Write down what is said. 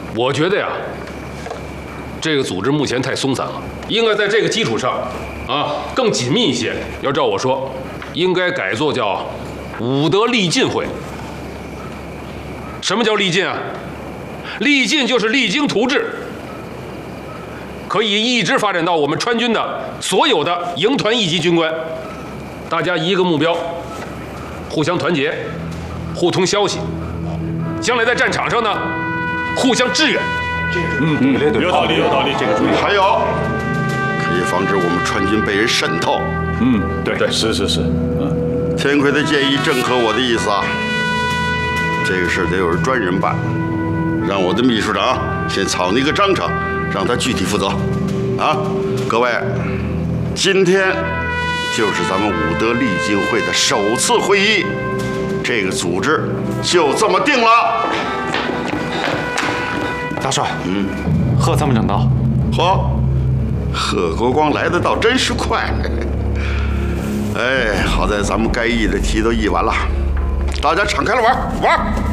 我觉得呀，这个组织目前太松散了，应该在这个基础上，更紧密一些。要照我说，应该改作叫武德励进会。什么叫励进啊？励进就是励精图治，可以一直发展到我们川军的所有的营团一级军官，大家一个目标，互相团结，互通消息，将来在战场上呢，互相支援。 对，有道理，这个主意。 还有，可以防止我们川军被人渗透。 对，是。 天魁的建议正合我的意思啊。这个事得有专人办，让我的秘书长先草拟个章程，让他具体负责。各位，今天就是咱们武德励进会的首次会议，这个组织就这么定了。 大帅，贺参谋长到。 贺国光来的倒真是快。好在咱们该议的题都议完了，大家敞开了玩。